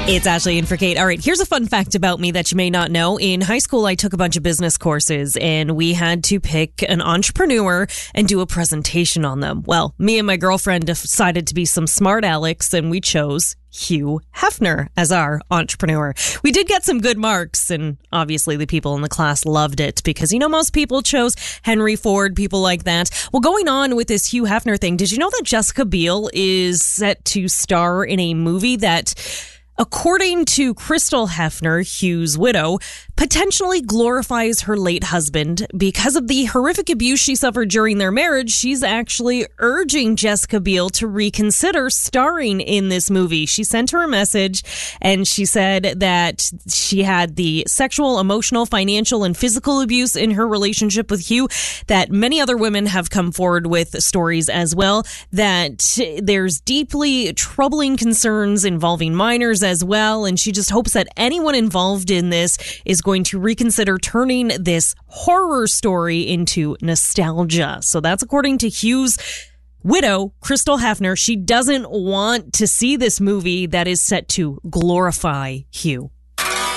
It's Ashley in for Kate. All right, here's a fun fact about me that you may not know. In high school, I took a bunch of business courses, and we had to pick an entrepreneur and do a presentation on them. Well, me and my girlfriend decided to be some smart Alex, and we chose Hugh Hefner as our entrepreneur. We did get some good marks, and obviously the people in the class loved it because, most people chose Henry Ford, people like that. Well, going on with this Hugh Hefner thing, did you know that Jessica Biel is set to star in a movie that, according to Crystal Hefner, Hugh's widow, potentially glorifies her late husband because of the horrific abuse she suffered during their marriage? She's actually urging Jessica Biel to reconsider starring in this movie. She sent her a message and she said that she had the sexual, emotional, financial, and physical abuse in her relationship with Hugh, that many other women have come forward with stories as well, that there's deeply troubling concerns involving minors as well, and she just hopes that anyone involved in this is going to reconsider turning this horror story into nostalgia. So that's according to Hugh's widow, Crystal Hefner. She doesn't want to see this movie that is set to glorify Hugh.